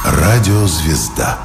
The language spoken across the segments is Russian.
Радиозвезда.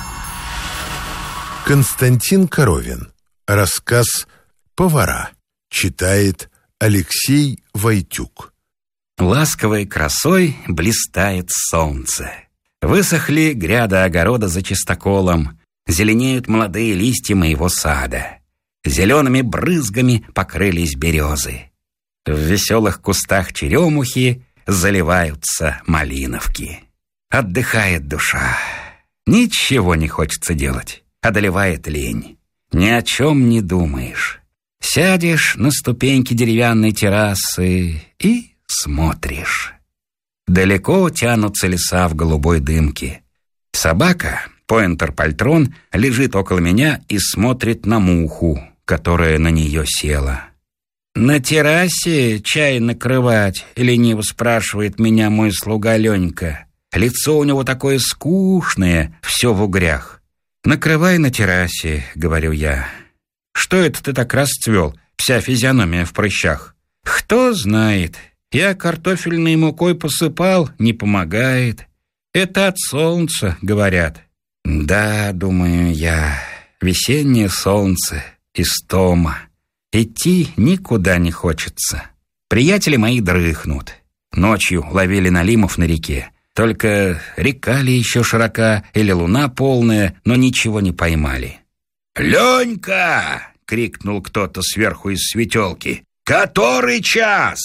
Константин Коровин. Рассказ «Повара». Читает Алексей Войтюк. Ласковой красой блистает солнце. Высохли гряды огорода за чистоколом, зеленеют молодые листья моего сада. Зелеными брызгами покрылись березы. В веселых кустах черемухи заливаются малиновки. Отдыхает душа. Ничего не хочется делать. Одолевает лень. Ни о чем не думаешь. Сядешь на ступеньки деревянной террасы и смотришь. Далеко тянутся леса в голубой дымке. Собака, поинтер-пальтрон, лежит около меня и смотрит на муху, которая на нее села. «На террасе чай накрывать?» — лениво спрашивает меня мой слуга Ленька. Лицо у него такое скучное, все в угрях. «Накрывай на террасе», — говорю я. «Что это ты так расцвел, вся физиономия в прыщах?» «Кто знает. Я картофельной мукой посыпал, не помогает. Это от солнца, говорят». «Да, — думаю я, — весеннее солнце, истома. Идти никуда не хочется. Приятели мои дрыхнут. Ночью ловили налимов на реке. Только река ли еще широка или луна полная, но ничего не поймали». «Ленька!» — крикнул кто-то сверху из светелки. «Который час?»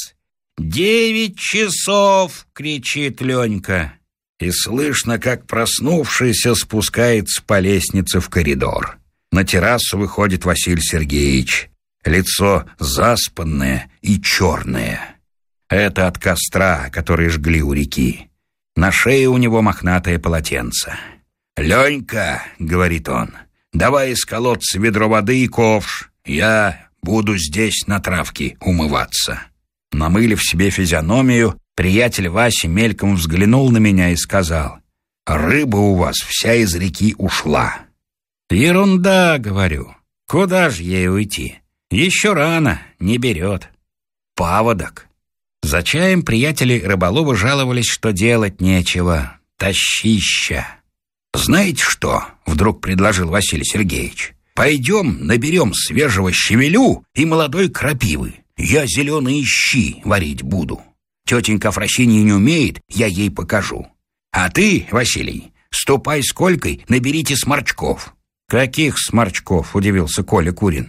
9 часов!» — кричит Ленька. И слышно, как проснувшийся спускается по лестнице в коридор. На террасу выходит Василий Сергеевич. Лицо заспанное и черное. Это от костра, который жгли у реки. На шее у него мохнатое полотенце. «Ленька, — говорит он, — давай из колодца ведро воды и ковш. Я буду здесь на травке умываться». Намылив себе физиономию, приятель Вася мельком взглянул на меня и сказал: «Рыба у вас вся из реки ушла». «Ерунда, — говорю, — куда же ей уйти? Еще рано, не берет. Паводок». За чаем приятели рыболовы жаловались, что делать нечего. Тащища. «Знаете что? — вдруг предложил Василий Сергеевич. — Пойдем наберем свежего щавелю и молодой крапивы. Я зеленые щи варить буду. Тетенька Афросинья не умеет, я ей покажу. А ты, Василий, ступай с Колькой, наберите сморчков». «Каких сморчков?» — удивился Коля Курин.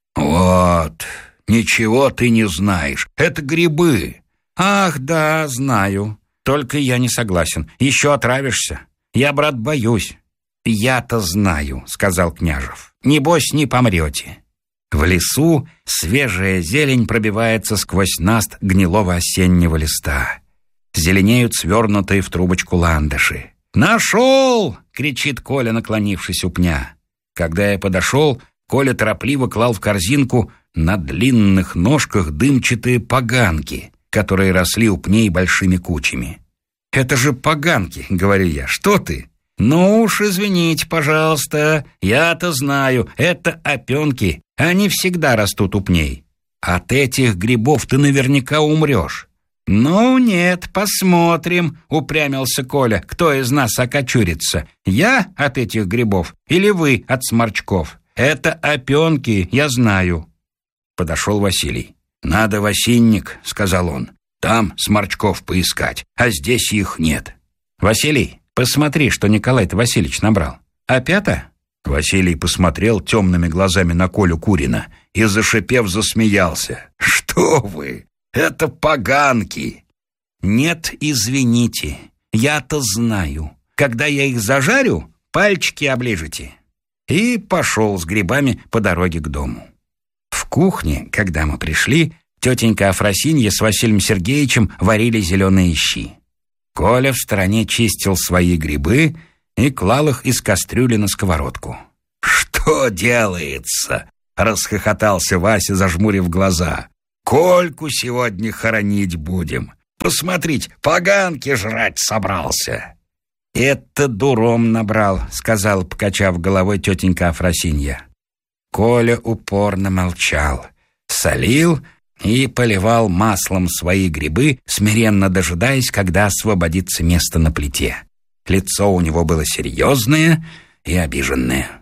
«Вот, ничего ты не знаешь. Это грибы». «Ах, да, знаю. Только я не согласен. Еще отравишься. Я, брат, боюсь». «Я-то знаю», — сказал Княжев. «Небось, не помрете». В лесу свежая зелень пробивается сквозь наст гнилого осеннего листа. Зеленеют свернутые в трубочку ландыши. «Нашел!» — кричит Коля, наклонившись у пня. Когда я подошел, Коля торопливо клал в корзинку на длинных ножках дымчатые поганки, которые росли у пней большими кучами. «Это же поганки!» — говорю я. «Что ты?» «Ну уж извините, пожалуйста, я-то знаю, это опенки. Они всегда растут у пней. От этих грибов ты наверняка умрешь». «Ну нет, посмотрим», — упрямился Коля, — «кто из нас окочурится? Я от этих грибов или вы от сморчков? Это опенки, я знаю». Подошел Василий. «Надо в осинник», — сказал он. «Там сморчков поискать, а здесь их нет». «Василий, посмотри, что Николай-то Васильевич набрал. Опята?» Василий посмотрел темными глазами на Колю Курина и, зашипев, засмеялся. «Что вы? Это поганки!» «Нет, извините, я-то знаю. Когда я их зажарю, пальчики оближете». И пошел с грибами по дороге к дому. В кухне, когда мы пришли, тетенька Афросинья с Василием Сергеевичем варили зеленые щи. Коля в стороне чистил свои грибы и клал их из кастрюли на сковородку. «Что делается?» — расхохотался Вася, зажмурив глаза. «Кольку сегодня хоронить будем. Посмотрите, поганки жрать собрался». «Это дуром набрал», — сказал, покачав головой тетенька Афросинья. Коля упорно молчал, солил и поливал маслом свои грибы, смиренно дожидаясь, когда освободится место на плите. Лицо у него было серьезное и обиженное.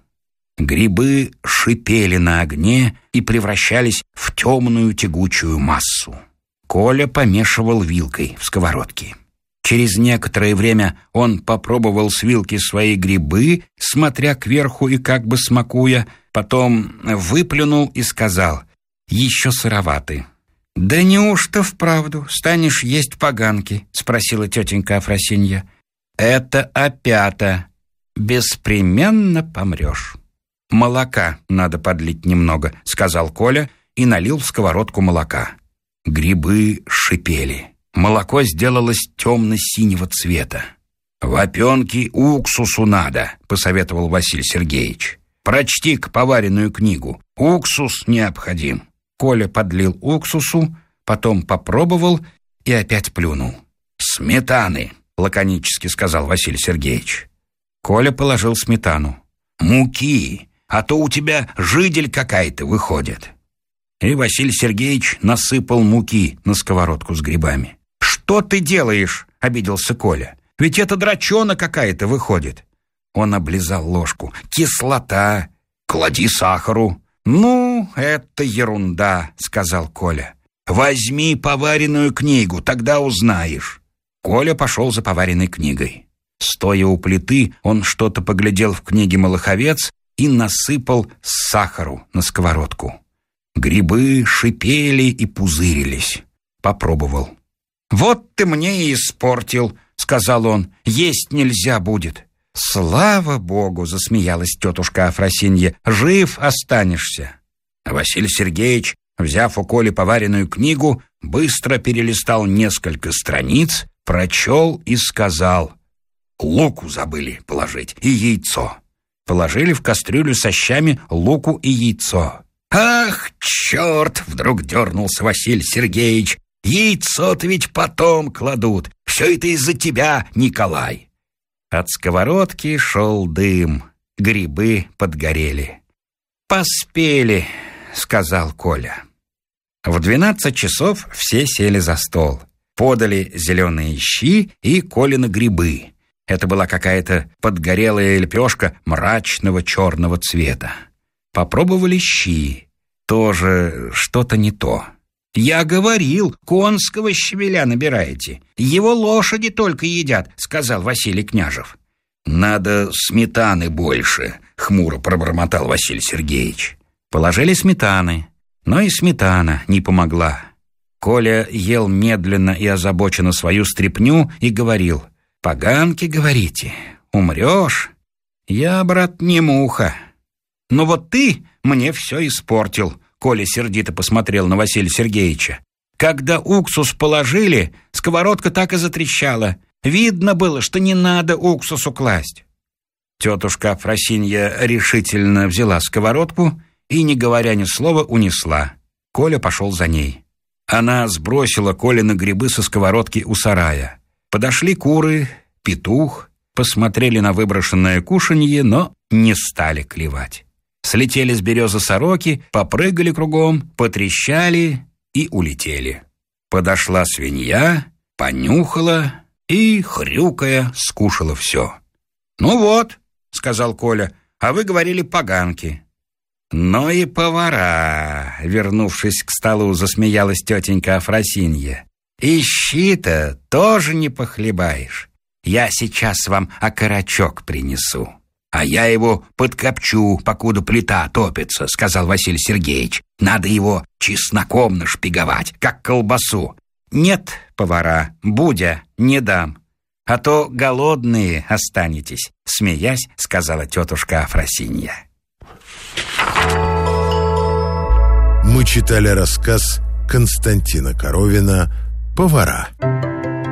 Грибы шипели на огне и превращались в темную тягучую массу. Коля помешивал вилкой в сковородке. Через некоторое время он попробовал с вилки свои грибы, смотря кверху и как бы смакуя, потом выплюнул и сказал: «Еще сыроваты». «Да неужто вправду станешь есть поганки?» — спросила тетенька Афросинья. «Это опята. Беспременно помрешь». «Молока надо подлить немного», — сказал Коля и налил в сковородку молока. Грибы шипели. Молоко сделалось темно-синего цвета. «В опенке уксусу надо», — посоветовал Василий Сергеевич. «Прочти-ка поваренную книгу. Уксус необходим». Коля подлил уксусу, потом попробовал и опять плюнул. «Сметаны», — лаконически сказал Василий Сергеевич. Коля положил сметану. «Муки, а то у тебя жидель какая-то выходит». И Василий Сергеевич насыпал муки на сковородку с грибами. «Что ты делаешь?» — обиделся Коля. «Ведь это драчона какая-то выходит». Он облизал ложку. «Кислота. Клади сахару». «Ну, это ерунда», — сказал Коля. «Возьми поваренную книгу, тогда узнаешь». Коля пошел за поваренной книгой. Стоя у плиты, он что-то поглядел в книге «Молоховец» и насыпал сахару на сковородку. Грибы шипели и пузырились. Попробовал. «Вот ты мне и испортил», — сказал он. «Есть нельзя будет». «Слава Богу!» — засмеялась тетушка Афросинья. «Жив останешься». Василий Сергеевич, взяв у Коли поваренную книгу, быстро перелистал несколько страниц, прочел и сказал: «Луку забыли положить и яйцо». Положили в кастрюлю со щами луку и яйцо. «Ах, черт!» — вдруг дернулся Василий Сергеевич. «Яйцо-то ведь потом кладут. Все это из-за тебя, Николай». От сковородки шел дым, грибы подгорели. «Поспели», — сказал Коля. В 12 часов все сели за стол. Подали зеленые щи и Колины грибы. Это была какая-то подгорелая лепешка мрачного черного цвета. Попробовали щи. Тоже что-то не то. «Я говорил, конского щавеля набираете. Его лошади только едят», — сказал Василий Княжев. «Надо сметаны больше», — хмуро пробормотал Василий Сергеевич. Положили сметаны, но и сметана не помогла. Коля ел медленно и озабоченно свою стряпню и говорил: «Поганки, говорите, умрешь? Я, брат, не муха». «Но вот ты мне все испортил», — Коля сердито посмотрел на Василия Сергеевича. «Когда уксус положили, сковородка так и затрещала. Видно было, что не надо уксусу класть». Тетушка Афросинья решительно взяла сковородку и, не говоря ни слова, унесла. Коля пошел за ней. Она сбросила Колины грибы со сковородки у сарая. Подошли куры, петух, посмотрели на выброшенное кушанье, но не стали клевать. Слетели с березы сороки, попрыгали кругом, потрещали и улетели. Подошла свинья, понюхала и, хрюкая, скушала все. «Ну вот», — сказал Коля, — «а вы говорили поганки». «Но и повара», — вернувшись к столу, засмеялась тетенька Афросинья. «И щи-то тоже не похлебаешь. Я сейчас вам окорочок принесу». «А я его подкопчу, покуда плита топится», — сказал Василий Сергеевич. «Надо его чесноком нашпиговать, как колбасу». «Нет, повара, Будя, не дам, а то голодные останетесь», — смеясь, сказала тетушка Афросинья. Мы читали рассказ Константина Коровина «Повара».